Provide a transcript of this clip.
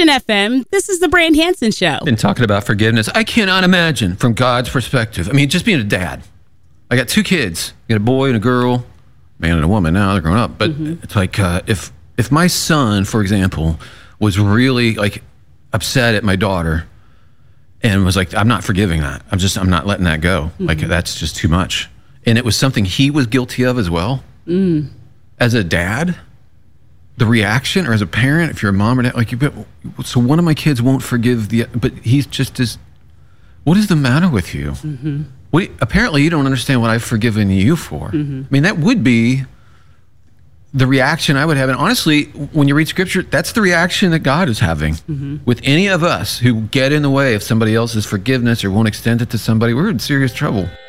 Christian FM. This is the Brand Hansen Show. And talking about forgiveness, I cannot imagine from God's perspective. I mean, just being a dad. I got 2 kids. I got a boy and a girl, man and a woman now. They're grown up. But it's like if my son, for example, was really like upset at my daughter and was like, I'm not forgiving that. I'm not letting that go. Like, that's just too much. And it was something he was guilty of as well. As a dad, the reaction, or as a parent, if you're a mom or dad, like, so one of my kids won't forgive but he's just as, what is the matter with you? Apparently you don't understand what I've forgiven you for. I mean, that would be the reaction I would have. And honestly, when you read scripture, that's the reaction that God is having with any of us who get in the way of somebody else's forgiveness or won't extend it to somebody. We're in serious trouble.